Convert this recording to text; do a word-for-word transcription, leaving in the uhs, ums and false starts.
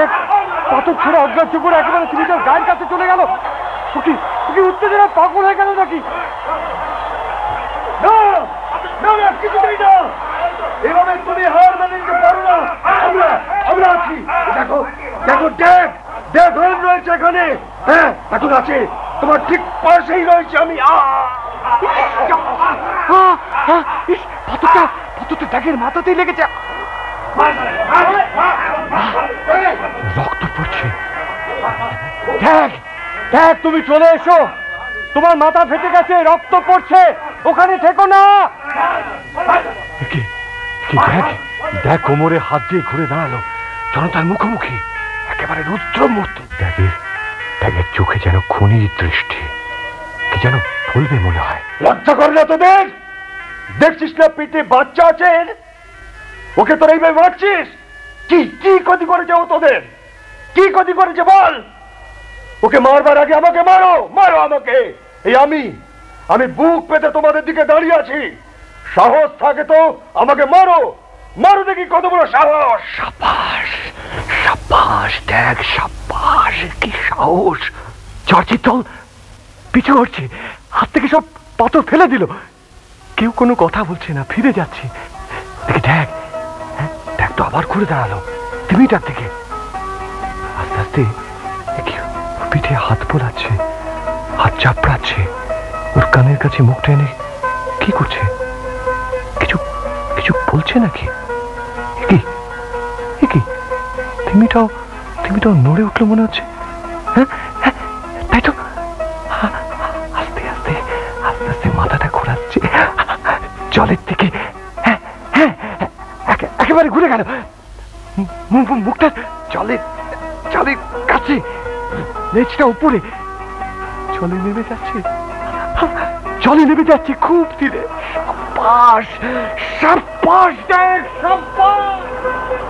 শেখ পাথর ছেড়ে অগ্রাহ্য করে একেবারে তিনি তার গায়ের কাছে চলে গেল। ওকে ওকে উত্তেজনা পাগল হয়ে গেল নাকি? কিছুতেই না, এভাবে তুমি হার মেনে নিতে পারো না। আমরা আমরা আছি। দেখো দেখো ড্যাগ ড্যাগ হয়ে রয়েছে এখানে। হ্যাঁ এখন আছে, তোমার ঠিক পাশেই রয়েছে আমি। পাথরটা পাথরটা ড্যাগের মাথাতেই লেগেছে, রক্ত পড়ছে। ড্যাগ ড্যাগ তুমি চলে এসো, তোমার মাথা ফেটে গেছে, রক্ত পড়ছে, ওখানে থেকো না। দেখ কোমরে হাত দিয়ে ঘুরে দাঁড়ালো, জনতার মুখোমুখি, একেবারে রুদ্র মূর্তি। ড্যাগের ড্যাগের চোখে যেন খুনির দৃষ্টি, কি যেন বলবে মনে হয়। লজ্জা করে না তোদের? দেখছিস না পেটে বাচ্চা আছে, ওকে তোর এইভাবে মারছিস? কি কি ক্ষতি করেছে ও তোদের? কি ক্ষতি করেছে বল? ওকে মারবার আগে আমাকে মারো, মারো আমাকে। এই আমি আমি বুক পেতে তোমাদের দিকে দাঁড়িয়ে আছি। সাহস থাকে তো আমাকে মারো, মারো দেখি কত বড় সাহস। সাবাস সাবাস দেখ, সাবাস, কি সাহস। চর্চিত পিছু হচ্ছে, হাত থেকে সব পাথর ফেলে দিল। কেউ কোনো কথা বলছে না, ফিরে যাচ্ছে। দেখি দেখ, দেখ তো আবার ঘুরে দাঁড়ালো তিমিটার দিকে। আস্তে আস্তে পিঠে হাত বোলাচ্ছে, হাত চাপড়াচ্ছে, ওর কানের কাছে মুখটা এনে কি করছে? কিছু কিছু বলছে নাকি? কি কি তিমিটাও তিমিটাও নড়ে উঠলো মনে হচ্ছে। হ্যাঁ হ্যাঁ তাই তো। আস্তে আস্তে আস্তে আস্তে মাথাটা ঘোরাচ্ছে জলের দিকে। হ্যাঁ হ্যাঁ একেবারে ঘুরে গেল, মুখটা জলের জলের কাছে, লেজটা উপরে। জলে নেমে যাচ্ছে, জলে নেমে যাচ্ছে খুব ধীরে। সাব্বাস সাব্বাস দেখ, সাব্বাস।